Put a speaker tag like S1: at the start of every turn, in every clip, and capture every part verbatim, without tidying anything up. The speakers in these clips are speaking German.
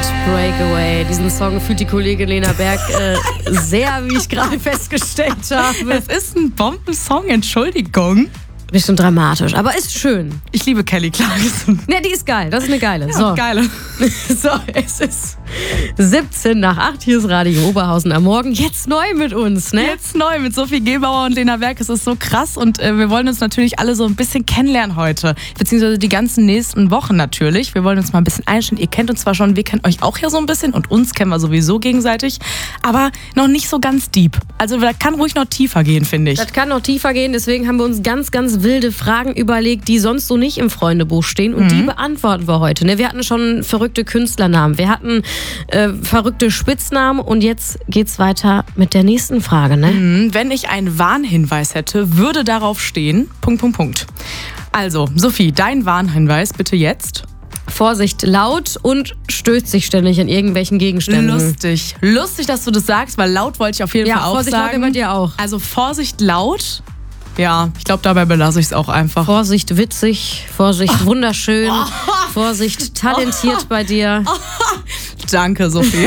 S1: Breakaway. Diesen Song fühlt die Kollegin Lena Berg äh, sehr, wie ich gerade festgestellt habe.
S2: Es ist ein Bombensong, Entschuldigung.
S1: Bisschen dramatisch, aber ist schön.
S2: Ich liebe Kelly Clarkson.
S1: Ja, die ist geil. Das ist eine geile.
S2: Ja,
S1: so.
S2: geile.
S1: So, es ist siebzehn nach acht. Hier ist Radio Oberhausen am Morgen. Jetzt neu mit uns, ne?
S2: Jetzt neu mit Sophie Gebauer und Lena Berg. Es ist so krass und äh, wir wollen uns natürlich alle so ein bisschen kennenlernen heute. Beziehungsweise die ganzen nächsten Wochen natürlich. Wir wollen uns mal ein bisschen einstellen. Ihr kennt uns zwar schon, wir kennen euch auch ja so ein bisschen und uns kennen wir sowieso gegenseitig, aber noch nicht so ganz deep. Also das kann ruhig noch tiefer gehen, finde ich.
S1: Das kann noch tiefer gehen, deswegen haben wir uns ganz, ganz wilde Fragen überlegt, die sonst so nicht im Freundebuch stehen und mhm. die beantworten wir heute. Ne? Wir hatten schon verrückte Künstlernamen, wir hatten äh, verrückte Spitznamen und jetzt geht's weiter mit der nächsten Frage. Ne?
S2: Mhm. Wenn ich einen Warnhinweis hätte, würde darauf stehen, Punkt, Punkt, Punkt. Also, Sophie, dein Warnhinweis bitte jetzt.
S1: Vorsicht, laut und stößt sich ständig an irgendwelchen Gegenständen.
S2: Lustig. Lustig, dass du das sagst, weil laut wollte ich auf jeden
S1: ja,
S2: Fall auch
S1: Vorsicht,
S2: sagen.
S1: Laut bei dir auch.
S2: Also Vorsicht, laut. Ja, ich glaube, dabei belasse ich es auch einfach.
S1: Vorsicht, witzig. Vorsicht, oh. wunderschön. Oh. Vorsicht, talentiert oh. bei dir.
S2: Oh. Danke, Sophie.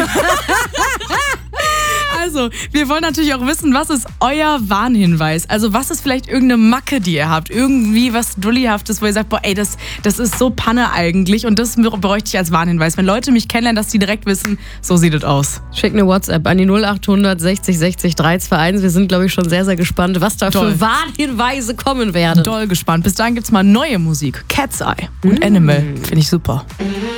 S2: Also, wir wollen natürlich auch wissen, was ist euer Warnhinweis? Also, was ist vielleicht irgendeine Macke, die ihr habt? Irgendwie was Dullihaftes, wo ihr sagt, boah, ey, das, das ist so Panne eigentlich und das bräuchte ich als Warnhinweis. Wenn Leute mich kennenlernen, dass die direkt wissen, so sieht es aus.
S1: Schick eine WhatsApp an die null acht hundert sechzig sechzig drei zwei eins. Wir sind, glaube ich, schon sehr, sehr gespannt, was da Doll. für Warnhinweise kommen werden.
S2: Doll gespannt. Bis dahin gibt's mal neue Musik. Cat's Eye und mm. Animal. Finde ich super.